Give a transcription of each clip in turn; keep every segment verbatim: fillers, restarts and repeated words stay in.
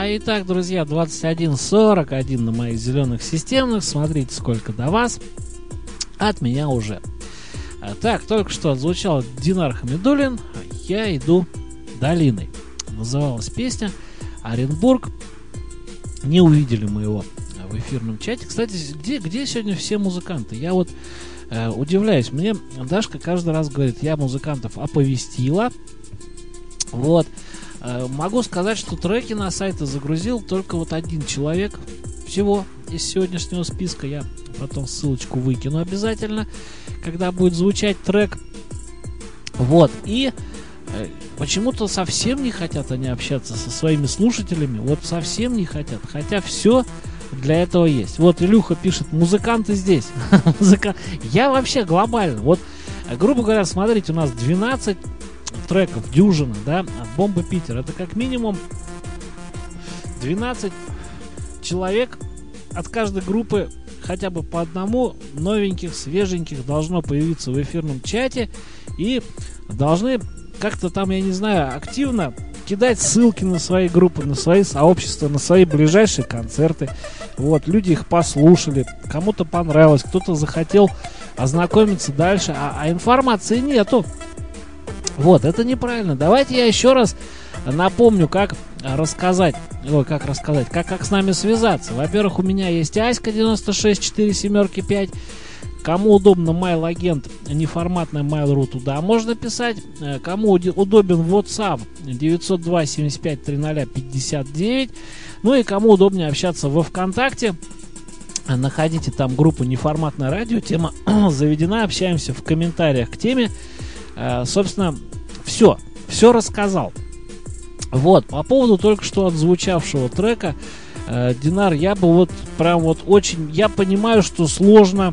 итак, друзья, двадцать один сорок один на моих зеленых системных. Смотрите, сколько до вас. От меня уже. А, так, только что отзвучал Динар Хамидуллин. Я иду долиной. Называлась песня Оренбург. Не увидели мы его в эфирном чате. Кстати, где, где сегодня все музыканты? Я вот э, удивляюсь. Мне Дашка каждый раз говорит, я музыкантов оповестила. Вот. Э, могу сказать, что треки на сайты загрузил только вот один человек. Всего из сегодняшнего списка. Я потом ссылочку выкину обязательно, когда будет звучать трек. Вот. И э, почему-то совсем не хотят они общаться со своими слушателями. Вот совсем не хотят. Хотя все для этого есть. Вот Илюха пишет, музыканты здесь. Музыка... Я вообще глобально. Вот, грубо говоря, смотрите, у нас двенадцать треков, дюжина, да, от Бомбы Питер. Это как минимум двенадцать человек. От каждой группы хотя бы по одному новеньких, свеженьких должно появиться в эфирном чате. И должны как-то там, я не знаю, активно кидать ссылки на свои группы, на свои сообщества, на свои ближайшие концерты. Вот, люди их послушали, кому-то понравилось, кто-то захотел ознакомиться дальше, а, а информации нету. Вот, это неправильно. Давайте я еще раз напомню, как рассказать, ой, как рассказать, как, как с нами связаться. Во-первых, у меня есть Аська девяносто шесть четыре семерки пять. Кому удобно mail-агент, неформатный Mail.ru, туда можно писать. Кому удобен WhatsApp девятьсот два семьдесят пять тридцать пятьдесят девять. Ну и кому удобнее общаться во ВКонтакте, находите там группу «Неформатное радио», тема заведена, общаемся в комментариях к теме. Собственно, все, все рассказал. Вот, по поводу только что отзвучавшего трека, Динар, я бы вот прям вот очень, я понимаю, что сложно...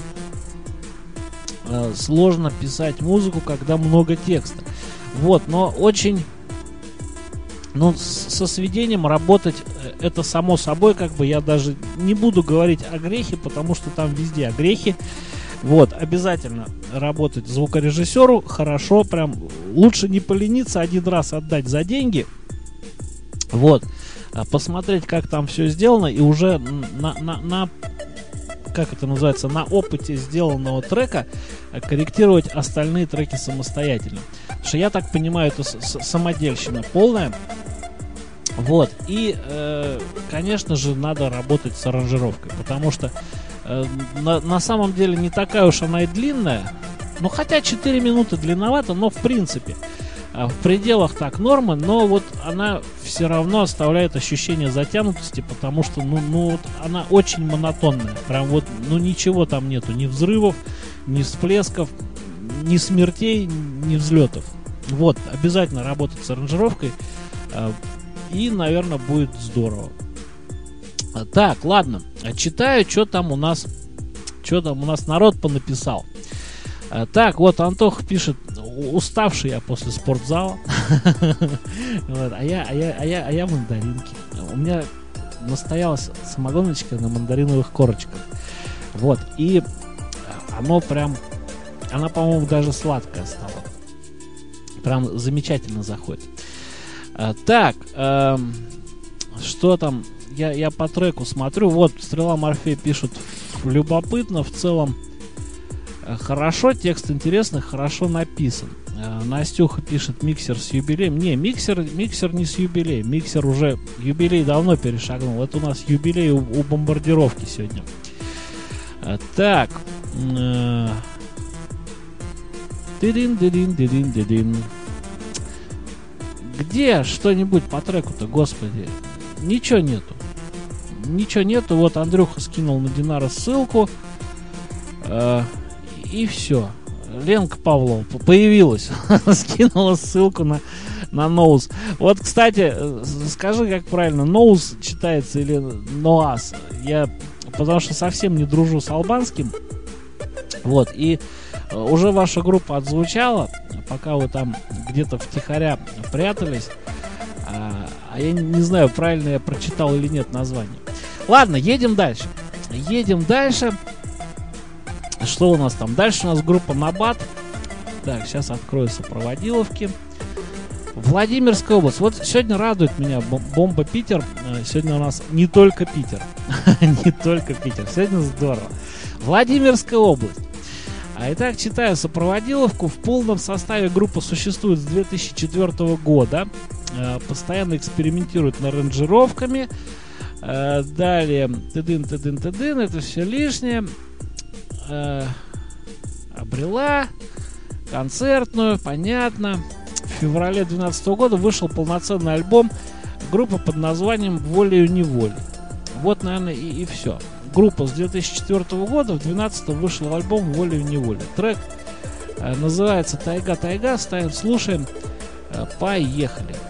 сложно писать музыку, когда много текста. Вот, но очень, ну, со сведением работать это само собой, как бы я даже не буду говорить о грехе, потому что там везде огрехи. Вот, обязательно работать звукорежиссеру хорошо, прям лучше не полениться, один раз отдать за деньги. Вот, посмотреть, как там все сделано, и уже на, на, на как это называется, на опыте сделанного трека корректировать остальные треки самостоятельно. Потому что я так понимаю, это самодельщина полная. Вот. И, э, конечно же, надо работать с аранжировкой, потому что э, на, на самом деле не такая уж она и длинная. Ну, хотя четыре минуты длинновато, но в принципе в пределах так нормы, но вот она все равно оставляет ощущение затянутости, потому что, ну, ну вот она очень монотонная. Прям вот, ну ничего там нету, ни взрывов, ни всплесков, ни смертей, ни взлетов. Вот, обязательно работать с аранжировкой, и, наверное, будет здорово. Так, ладно, читаю, что там у нас, что там у нас народ понаписал. Так, вот Антох пишет, уставший я после спортзала. Вот, а я, а я, а я, а я мандаринки. У меня настоялась самогоночка на мандариновых корочках. Вот, и оно прям, она, по-моему, даже сладкая стала. Прям замечательно заходит. А, так, эм, что там? Я, я по треку смотрю. Вот, Стрела Морфей пишет, любопытно, в целом хорошо, текст интересный, хорошо написан. Настюха пишет, миксер с юбилеем. Не, миксер, миксер не с юбилеем. Миксер уже юбилей давно перешагнул. Это у нас юбилей у, у бомбардировки сегодня. Так. Дидин-дидин-дидин-дидин. Где что-нибудь по треку-то, господи? Ничего нету. Ничего нету. Вот Андрюха скинул на Динара ссылку. И все. Ленка Павлова появилась. Скинула ссылку на, на Ноуз. Вот, кстати, скажи, как правильно, Ноуз читается или Ноаз? Я, потому что совсем не дружу с албанским. Вот, и уже ваша группа отзвучала, пока вы там где-то втихаря прятались. А, а я не знаю, правильно я прочитал или нет название. Ладно, едем дальше. Едем дальше. Что у нас там? Дальше у нас группа Набат. Так, сейчас открою сопроводиловки. Владимирская область. Вот сегодня радует меня бомба Питер. Сегодня у нас не только Питер. Не только Питер. Сегодня здорово. Владимирская область. А итак, читаю сопроводиловку. В полном составе группа существует с две тысячи четвёртого года. Постоянно экспериментирует над аранжировками. Далее, тыдын, тыдын, тыдын. Это все лишнее. Обрела концертную, понятно. В феврале две тысячи двенадцатого года вышел полноценный альбом группы под названием «Волею-неволей». Вот, наверное, и, и все. Группа с две тысячи четвёртого года, в две тысячи двенадцатом вышел альбом «Волею-неволей». Трек э, называется «Тайга-тайга». Ставим, слушаем. Э, поехали.